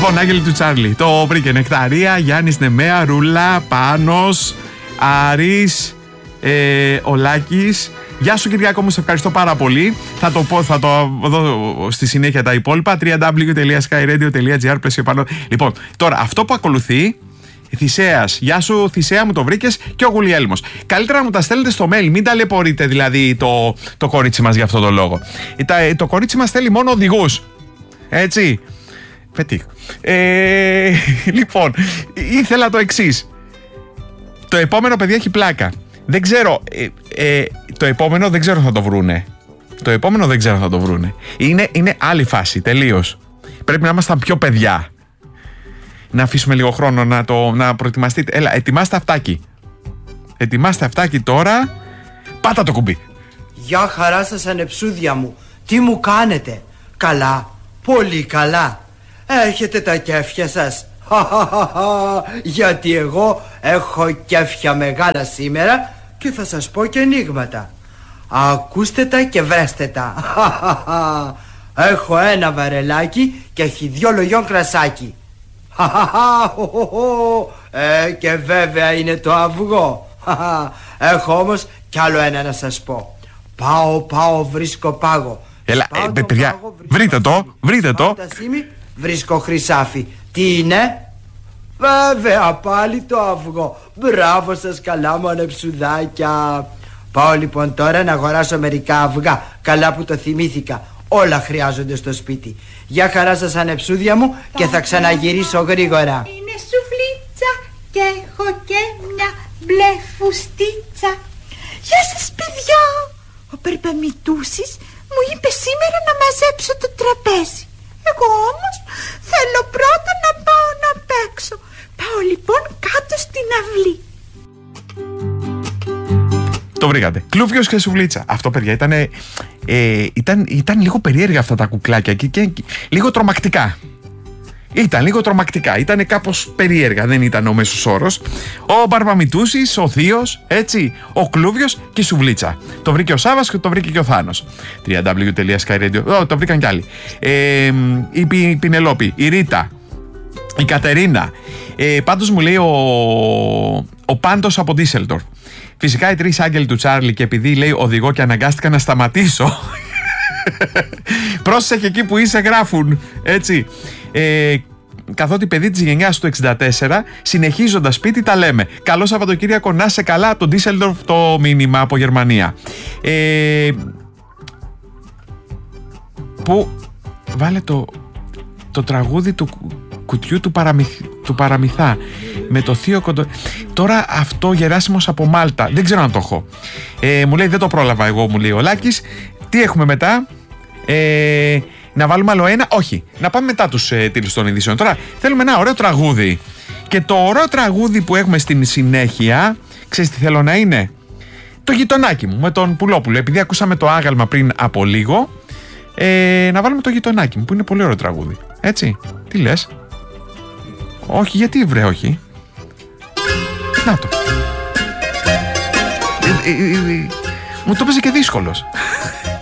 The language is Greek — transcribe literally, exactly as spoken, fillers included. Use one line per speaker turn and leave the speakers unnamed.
Λοιπόν, Άγγελοι του Τσάρλι. Το βρήκε. Νεκταρία, Γιάννης Νεμέα, Ρούλα, Πάνος, Άρης, ε, Ολάκης. Γεια σου Κυριακό μου, σε ευχαριστώ πάρα πολύ. Θα το πω, θα το δω στη συνέχεια τα υπόλοιπα. double-u double-u double-u τελεία sky radio τελεία gr πλαίσιο πάνω. Λοιπόν, τώρα αυτό που ακολουθεί. Θησέας, γεια σου Θησέα, μου το βρήκες, και ο Γουλιέλμος. Καλύτερα να μου τα στέλνετε στο mail, μην ταλαιπωρείτε δηλαδή το, το κορίτσι μας για αυτό το λόγο. Τα, το κορίτσι μας θέλει μόνο οδηγούς. Έτσι. Πετύχ. Ε, λοιπόν, ήθελα το εξής. Το επόμενο, παιδιά, έχει πλάκα. Δεν ξέρω, ε, ε, το επόμενο δεν ξέρω θα το βρούνε. Το επόμενο δεν ξέρω θα το βρούνε. Είναι, είναι άλλη φάση, τελείως. Πρέπει να ήμασταν πιο παιδιά. Να αφήσουμε λίγο χρόνο να, το, να προετοιμαστείτε. Έλα, ετοιμάστε αυτάκι. Ετοιμάστε αυτάκι τώρα. Πάτα το κουμπί.
Γεια χαρά σας ανεψούδια μου. Τι μου κάνετε? Καλά, πολύ καλά. Έχετε τα κέφια σας? Γιατί εγώ έχω κέφια μεγάλα σήμερα και θα σας πω και ενίγματα. Ακούστε τα και βρέστε τα. Έχω ένα βαρελάκι και έχει δυο λογιών κρασάκι. ε, και βέβαια είναι το αυγό. Έχω όμως κι άλλο ένα να σας πω. Πάω, πάω, βρίσκω πάγο.
Έλα, ε, ε, παιδιά, πάγο, βρείτε το, βρείτε το.
Σήμη, βρίσκω χρυσάφι. Τι είναι? Βέβαια πάλι το αυγό. Μπράβο σας, καλά μου ανεψουδάκια. Πάω λοιπόν τώρα να αγοράσω μερικά αυγά. Καλά που το θυμήθηκα. Όλα χρειάζονται στο σπίτι. Γεια χαρά σας ανεψούδια μου και θα ξαναγυρίσω γρήγορα.
Είναι σουβλίτσα και έχω και μια μπλε φουστίτσα. Γεια σας παιδιά. Ο Περπεμητούσης μου είπε σήμερα να μαζέψω το τραπέζι. Εγώ όμως θέλω πρώτα να πάω να παίξω. Πάω λοιπόν κάτω στην αυλή.
Το βρήκατε. Κλούβιος και σουβλίτσα. Αυτό, παιδιά, ήταν, ε, ήταν, ήταν λίγο περίεργα αυτά τα κουκλάκια και, και, και λίγο τρομακτικά. Ήταν λίγο τρομακτικά. Ήταν κάπως περίεργα. Δεν ήταν ο μέσος όρος. Ο Μπαρμπαμητούσης, ο Θείος, έτσι. Ο Κλούβιος και η σουβλίτσα. Το βρήκε ο Σάββας και το βρήκε και ο Θάνος. double-u double-u double-u τελεία sky radio. Oh, το βρήκαν κι άλλοι. Ε, η, η Πινελόπη, η Ρίτα, η Κατερίνα. Ε, πάντως μου λέει ο, ο Πάντος από Ντίσελντορφ. Φυσικά οι τρεις άγγελοι του Τσάρλι, και επειδή λέει οδηγώ και αναγκάστηκα να σταματήσω. Πρόσεχε εκεί που είσαι, γράφουν. Έτσι. Ε, καθότι παιδί της γενιάς του εξήντα τέσσερα, συνεχίζοντας σπίτι τα λέμε. Καλό Σαββατοκύριακο, να σε καλά, από τον Ντίσελντορφ το μήνυμα από Γερμανία. Ε, που βάλε το, το τραγούδι του κουτιού του, παραμυθ, του παραμυθά με το θείο κοντο... Τώρα αυτό Γεράσιμος από Μάλτα, δεν ξέρω αν το έχω. Ε, μου λέει δεν το πρόλαβα εγώ, μου λέει ο Λάκης. Τι έχουμε μετά? Ε, να βάλουμε άλλο ένα? Όχι, να πάμε μετά τους ε, τίτλους των ειδήσεων. Τώρα θέλουμε ένα ωραίο τραγούδι. Και το ωραίο τραγούδι που έχουμε στην συνέχεια, ξέρεις τι θέλω να είναι? Το γειτονάκι μου με τον Πουλόπουλο. Επειδή ακούσαμε το άγαλμα πριν από λίγο, ε, να βάλουμε το γειτονάκι μου που είναι πολύ ωραίο τραγούδι. Έτσι, τι λες? Όχι, γιατί βρε, όχι. Να το. Ε, ε, ε, ε, μου το έπαιζε και δύσκολος.